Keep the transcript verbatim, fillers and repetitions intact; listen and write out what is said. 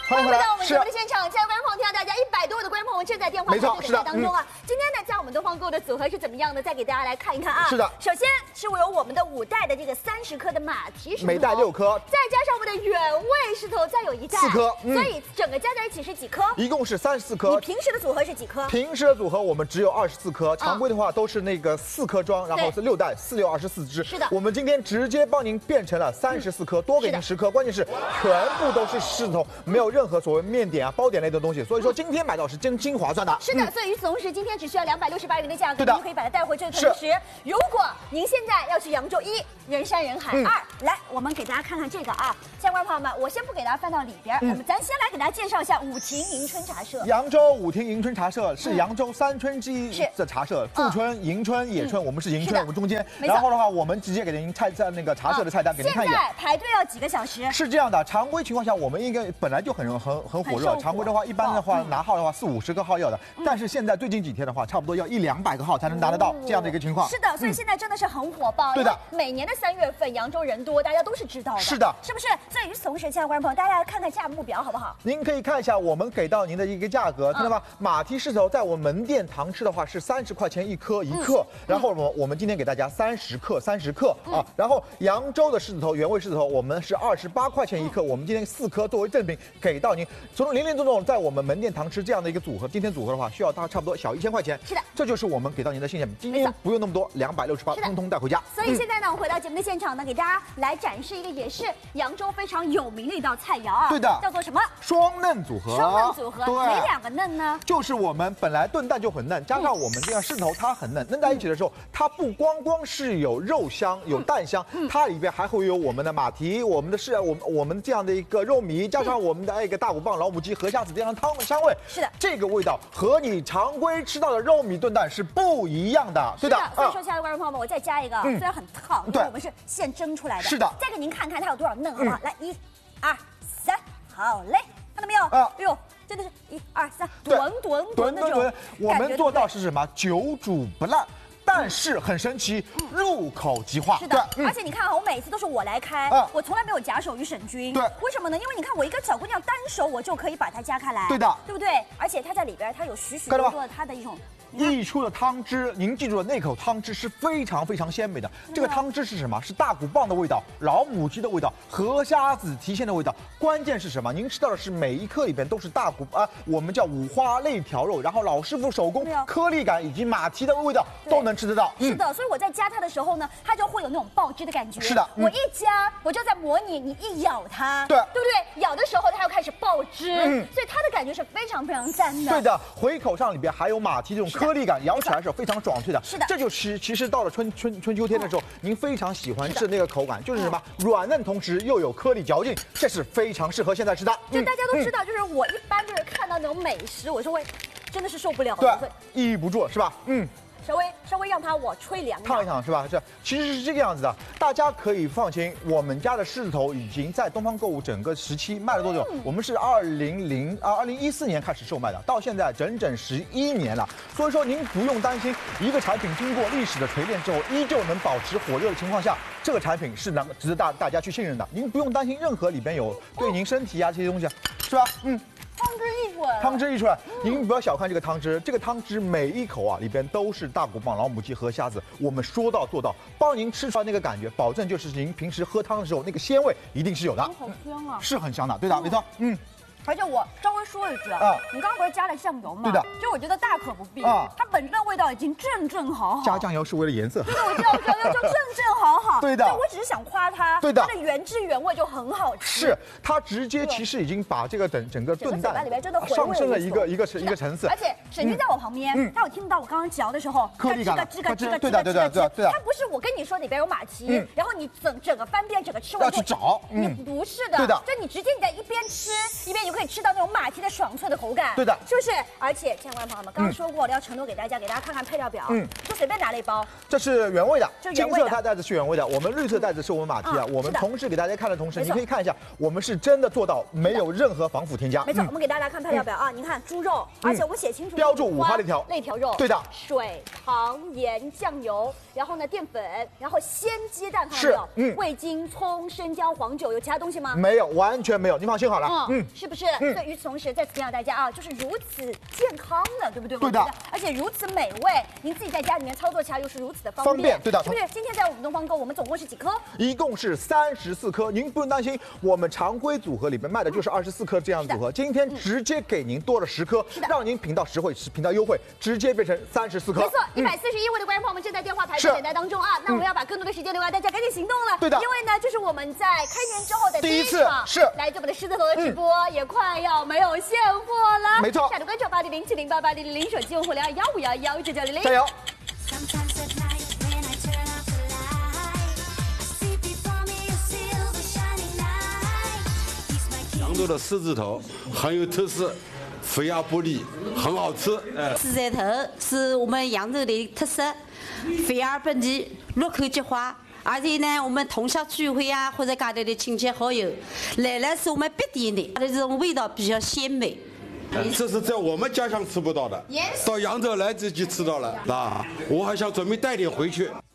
欢迎回到我们节目的现场，亲爱的观众朋友，听到大家一百多位的观众朋友们正在电话排队等待当中啊。今天呢，在我们东方购的组合是怎么样的？再给大家来看一看啊。 是的， 首先是我有我们的五袋的这个三十颗的马蹄石头， 每袋六颗， 再加上我们的原味石头，再有一袋四颗，嗯、 所以整个加在一起是几颗？ 一共是三十四颗。 你平时的组合是几颗？ 平时的组合我们只有二十四颗，常规的话都是那个四颗装，然后是六袋，四六二十四只。 是的， 我们今天直接帮您变成了三十四颗，多给您十颗。关键是全部都是石头，没有任何所谓面点啊、包点类的东西，所以说今天买到是真金划算的。 是的，所以与此同时，今天只需要两百六十八元的价格，您可以把它带回去的同时，如果您现在要去扬州，一人山人海，二来我们给大家看看这个啊，相关朋友们，我先不给大家翻到里边，我们咱先来给大家介绍一下武亭迎春茶社。 扬州武亭迎春茶社是扬州三春之一的茶社，驻春、迎春、野春，我们是迎春，我们中间。然后的话，我们直接给您菜在那个茶社的菜单给您看一眼。 现在排队要几个小时？ 是这样的，常规情况下我们应该本来就很很很火热，常规的话一般的话拿号的话四五十个号要的，但是现在最近几天的话，差不多要一两百个号才能拿得到这样的一个情况。 是的，所以现在真的是很火爆。 对的， 每年的三月份扬州人多，大家都是知道的。 是的， 是不是？所以与此同时，亲爱的观众朋友，大家来看看价目表好不好？ 您可以看一下我们给到您的一个价格，看到吗？马蹄石头在我们门店堂吃的话是三十块钱一颗一克，然后我我们今天给大家三十克三十克啊，然后扬州的狮子头原味狮子头我们是二十八块钱一克，我们今天四颗作为赠品给到您，从零零总总在我们门店堂吃这样的一个组合，今天组合的话需要大差不多小一千块钱。 是的， 这就是我们给到您的性价比，今天不用那么多，两百六十八通通带回家。 所以现在呢，我回到节目的现场呢，给大家来展示一个也是扬州非常有名的一道菜肴啊。 对的， 叫做什么？ 双嫩组合。 双嫩组合， 对， 哪两个嫩呢？ 就是我们本来炖蛋就很嫩，加上我们这样狮子头它很嫩，嫩在一起的时候，它不光光是有肉香、有蛋香，它里边还会有我们的马蹄、我们的是我们我们这样的一个肉糜，加上我们的一个大骨棒、老母鸡、河虾子这样汤的香味。 是的， 这个味道和你常规吃到的肉米炖蛋是不一样的，对的。 所以说，亲爱的观众朋友们，我再加一个，虽然很烫，因为我们是现蒸出来的。 是的， 再给您看看它有多少嫩，好不好？来，一、二、三，好嘞，看到没有？啊，哎呦。真的是一二三，吨吨吨的那种。 我们做到是什么？久煮不烂，但是很神奇，入口即化。 是的，而且你看啊，我每次都是我来开，我从来没有假手于沈君。 对， 为什么呢？因为你看我一个小姑娘单手我就可以把它夹开来。 对的， 对不对？而且它在里边它有许许多多的它的一种。 溢出的汤汁，您记住了，那口汤汁是非常非常鲜美的。这个汤汁是什么？是大骨棒的味道，老母鸡的味道，河虾子提鲜的味道。关键是什么？您吃到的是每一颗里边都是大骨啊，我们叫五花肋条肉，然后老师傅手工颗粒感以及马蹄的味道都能吃得到。 是的，所以我在夹它的时候呢，它就会有那种爆汁的感觉。 是的， 我一夹我就在模拟你一咬它， 对对不对？咬的时候它要开始爆汁，嗯，所以它的感觉是非常非常赞的。 对的，回口上里边还有马蹄这种颗粒感，咬起来是非常爽脆的。 是的， 这就是其实到了春春春秋天的时候，您非常喜欢吃的那个口感，就是什么软嫩同时又有颗粒嚼劲，这是非常适合现在吃的。 就大家都知道，就是我一般就是看到那种美食，我是会真的是受不了， 对，抑郁不住是吧？嗯。 稍微稍微让它我吹凉烫一烫是吧？这其实是这个样子的，大家可以放心，我们家的狮子头已经在东方购物整个时期卖了多久？嗯、我们是二零零啊二零一四年开始售卖的，到现在整整十一年了。所以说您不用担心，一个产品经过历史的锤炼之后，依旧能保持火热的情况下，这个产品是能值得大大家去信任的。您不用担心任何里边有对您身体啊这些东西，是吧？嗯。 汤汁溢出来， 汤汁溢出来，您不要小看这个汤汁，这个汤汁每一口啊里边都是大骨棒、老母鸡和虾子，我们说到做到，帮您吃出来那个感觉，保证就是您平时喝汤的时候那个鲜味一定是有的。 好香啊， 是很香的，对的，没错，嗯。 而且我稍微说一句啊，你刚刚不是加了酱油吗？ 对的， 就我觉得大可不必啊，它本身的味道已经正正好好。 加酱油是为了颜色。 对，我知道，酱油就正正好好。 对的， 我只是想夸它， 对的， 它的原汁原味就很好吃。 是，它直接其实已经把这个整整个炖蛋里边真的上升了一个一个一个层次。 而且沈君在我旁边，他有听到我刚刚嚼的时候， 颗粒感， 吱嘎吱嘎吱嘎对的对的对的对的。 它不是我跟你说里边有马蹄，然后你整整个翻遍整个吃完要去找， 你不是的， 对的， 就你直接你在一边吃一边你就可以吃到那种马蹄的爽脆的口感， 对的， 是不是？而且，亲爱的朋友们，刚刚说过了，要承诺给大家，给大家看看配料表，嗯，就随便拿了一包， 这是原味的， 金色它袋子是原味的，我们绿色袋子是我们马蹄啊。我们同时给大家看的同时，你可以看一下，我们是真的做到没有任何防腐添加。 没错，我们给大家看配料表啊，您看猪肉，而且我们写清楚， 标注五花肋条， 肋条肉， 对的， 水、糖、盐、酱油，然后呢淀粉，然后鲜鸡蛋，看到没有？嗯，味精、葱、生姜、黄酒，有其他东西吗？ 没有，完全没有，你放心好了。 嗯，是不是？ 是？嗯。所以与此同时，再次提醒大家啊，就是如此健康的，对不对？ 对的。 而且如此美味，您自己在家里面操作起来又是如此的方便。 方便，对的。 是不是？今天在我们东方购，我们总共是几颗？ 一共是三十四颗，您不用担心，我们常规组合里面卖的就是二十四颗这样的组合，今天直接给您多了十颗，让您频道实惠，频道优惠，直接变成三十四颗。 没错，一百四十一位的观众朋友们正在电话排队等待当中啊，那我们要把更多的时间留给大家，赶紧行动了。 对的， 因为呢，这是我们在开年之后的第一次是来自我们的狮子头的直播，也快要没有现货了。 没错， 下周关注八零零七零八八零零零手机用户零二幺五幺幺九九零零， 加油！ 扬州的狮子头很有特色，肥鸭玻璃很好吃。 哎，狮子头是我们扬州的特色，肥鸭本地，入口即化。而且呢，我们同校聚会啊，或者家里的亲戚好友来了，是我们必点的，它的这种味道比较鲜美。 这是在我们家乡吃不到的，到扬州来自己吃到了，啊，我还想准备带点回去。